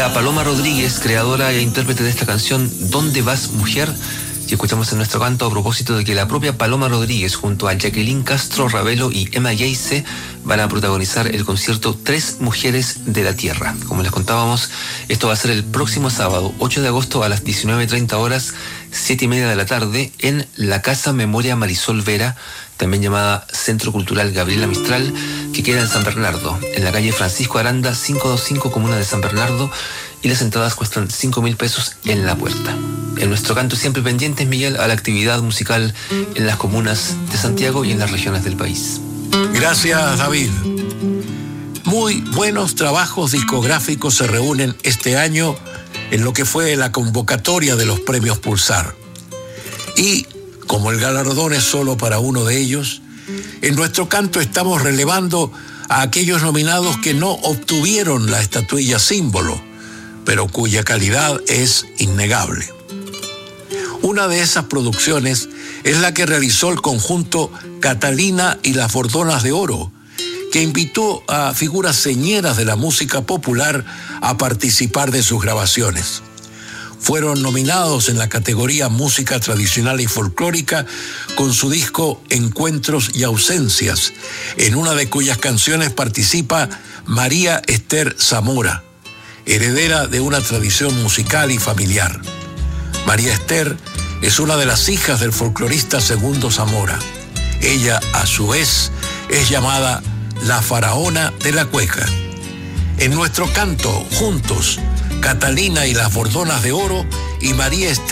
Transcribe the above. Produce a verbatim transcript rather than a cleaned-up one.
era Paloma Rodríguez, creadora e intérprete de esta canción ¿Dónde vas, mujer?, que escuchamos en nuestro canto a propósito de que la propia Paloma Rodríguez junto a Jacqueline Castro Ravelo y Emma Yeice van a protagonizar el concierto Tres Mujeres de la Tierra. Como les contábamos, esto va a ser el próximo sábado, ocho de agosto a las diecinueve treinta horas, siete y media de la tarde, en la Casa Memoria Marisol Vera, también llamada Centro Cultural Gabriela Mistral, que queda en San Bernardo, en la calle Francisco Aranda, quinientos veinticinco, comuna de San Bernardo, y las entradas cuestan cinco mil pesos en la puerta. En nuestro canto siempre pendientes, Miguel, a la actividad musical en las comunas de Santiago y en las regiones del país. Gracias, David. Muy buenos trabajos discográficos se reúnen este año en lo que fue la convocatoria de los premios Pulsar. Y, como el galardón es solo para uno de ellos, en nuestro canto estamos relevando a aquellos nominados que no obtuvieron la estatuilla símbolo, pero cuya calidad es innegable. Una de esas producciones es la que realizó el conjunto Catalina y las Bordonas de Oro, que invitó a figuras señeras de la música popular a participar de sus grabaciones. Fueron nominados en la categoría Música Tradicional y Folclórica con su disco Encuentros y Ausencias, en una de cuyas canciones participa María Esther Zamora, heredera de una tradición musical y familiar. María Esther es una de las hijas del folclorista Segundo Zamora. Ella, a su vez, es llamada la faraona de la cueca. En nuestro canto, juntos, Catalina y las Bordonas de Oro y María Esther